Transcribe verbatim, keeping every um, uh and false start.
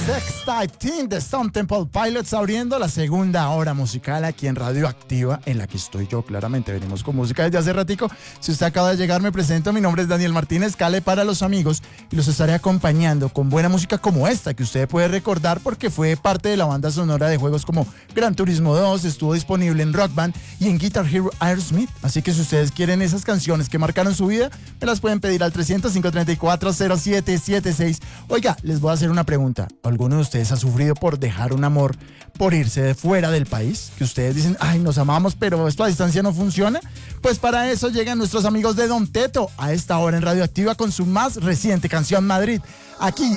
Sex Type Team de Stone Temple Pilots abriendo la segunda hora musical aquí en Radioactiva, en la que estoy yo, claramente. Venimos con música desde hace ratico. Si usted acaba de llegar, me presento. Mi nombre es Daniel Martínez, Cale para los amigos, y los estaré acompañando con buena música como esta, que usted puede recordar porque fue parte de la banda sonora de juegos como Gran Turismo dos, estuvo disponible en Rock Band y en Guitar Hero Aerosmith. Así que si ustedes quieren esas canciones que marcaron su vida, me las pueden pedir al trescientos, cinco treinta y cuatro, cero siete siete seis. Oiga, les voy a hacer una pregunta. ¿Alguno de ustedes ha sufrido por dejar un amor por irse de fuera del país? Que ustedes dicen, ay, nos amamos, pero esto a distancia no funciona. Pues para eso llegan nuestros amigos de Don Teto a esta hora en Radioactiva con su más reciente canción, Madrid. Aquí